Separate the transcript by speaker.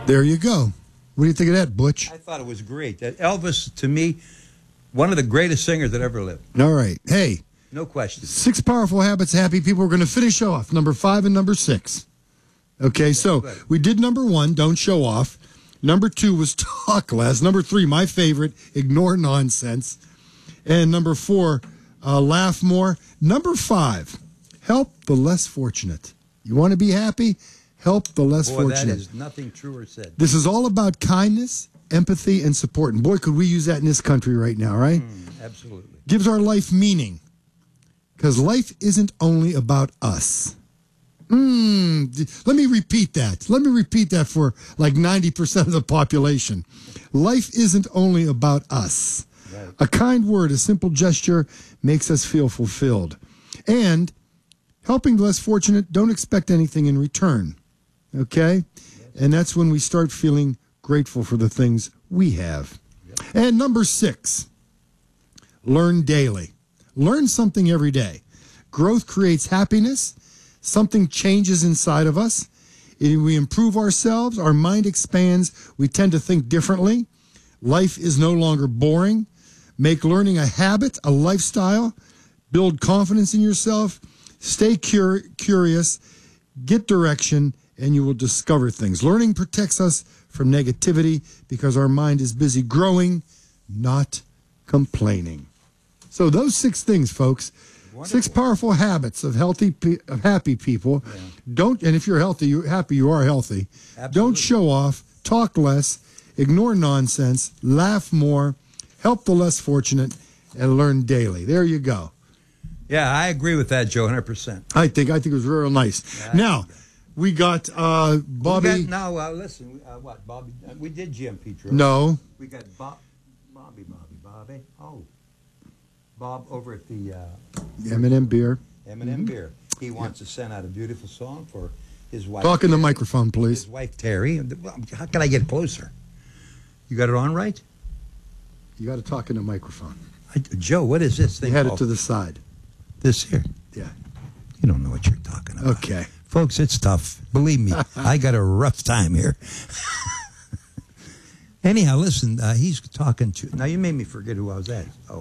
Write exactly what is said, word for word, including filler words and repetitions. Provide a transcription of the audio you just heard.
Speaker 1: There you go. What do you think of that, Butch?
Speaker 2: I thought it was great. That Elvis, to me, one of the greatest singers that ever lived.
Speaker 1: All right. Hey.
Speaker 2: No question.
Speaker 1: Six powerful habits, happy people. We're going to finish off number five and number six. Okay, so we did number one, don't show off. Number two was talk less. Number three, my favorite, ignore nonsense. And number four, uh, laugh more. Number five, help the less fortunate. You want to be happy? Help the less
Speaker 2: Boy,
Speaker 1: fortunate.
Speaker 2: that is nothing truer said.
Speaker 1: This is all about kindness, empathy, and support. And boy, could we use that in this country right now, right?
Speaker 2: Mm, absolutely.
Speaker 1: Gives our life meaning. Because life isn't only about us. Mm, let me repeat that. Let me repeat that for like ninety percent of the population. Life isn't only about us. Right. A kind word, a simple gesture makes us feel fulfilled. And helping the less fortunate, don't expect anything in return. Okay? Yes. And that's when we start feeling grateful for the things we have. Yep. And number six, learn daily. Learn something every day. Growth creates happiness. Something changes inside of us. We improve ourselves. Our mind expands. We tend to think differently. Life is no longer boring. Make learning a habit, a lifestyle. Build confidence in yourself. Stay cur- curious. Get direction, and you will discover things. Learning protects us from negativity because our mind is busy growing, not complaining. So those six things, folks, wonderful. Six powerful habits of healthy, of happy people. Yeah. Don't, and if you're healthy, you're happy, you are healthy. Absolutely. Don't show off, talk less, ignore nonsense, laugh more, help the less fortunate, and learn daily. There you go.
Speaker 2: Yeah, I agree with that, Joe, one hundred percent.
Speaker 1: I think I think it was real nice. Yeah, now, we got uh, Bobby.
Speaker 2: We got, now, uh, listen, uh, what, Bobby? Uh, we did G M P Drill.
Speaker 1: No.
Speaker 2: We got Bob, Bobby, Bobby, Bobby. Oh. Bob over at the uh,
Speaker 1: M and M Beer.
Speaker 2: M and M mm-hmm. Beer. He wants yeah. to send out a beautiful song for his wife.
Speaker 1: Talk in the microphone, please.
Speaker 2: His wife, Terry. How can I get closer? You got it on right?
Speaker 1: You got to talk in the microphone.
Speaker 2: I, Joe, what is this thing?
Speaker 1: You had
Speaker 2: called?
Speaker 1: it to the side.
Speaker 2: This here?
Speaker 1: Yeah.
Speaker 2: You don't know what you're talking about.
Speaker 1: Okay.
Speaker 2: Folks, it's tough. Believe me, I got a rough time here. Anyhow, listen, uh, he's talking to... Now, you made me forget who I was at. Oh.